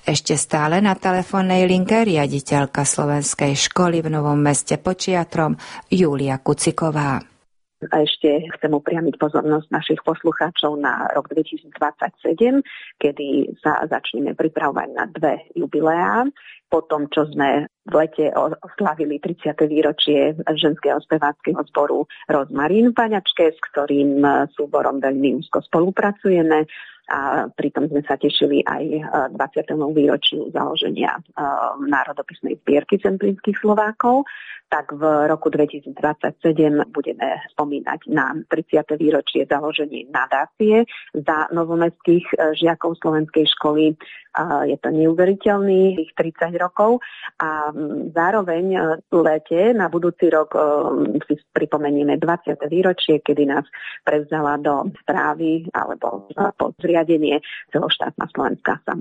Ešte stále na telefónnej linke riaditeľka Slovenskej školy v Novom Meste pod Čiatrom Júlia Kuciková. A ešte chcem upriamiť pozornosť našich poslucháčov na rok 2027, kedy sa začneme pripravovať na 2 jubileá. Po tom, čo sme v lete oslavili 30. výročie ženského speváckeho zboru Rozmarín v Baňačke, s ktorým súborom veľmi úzko spolupracujeme. A pritom sme sa tešili aj 20. výročiu založenia národopisnej zbierky zemplínskych Slovákov. Tak v roku 2027 budeme spomínať na 30. výročie založenia nadácie za novomestských žiakov slovenskej školy. Je to neuveriteľných 30 rokov a zároveň v lete na budúci rok si pripomenieme 20. výročie, kedy nás prevzala do správy alebo pod zriadenie celoštátna Slovenská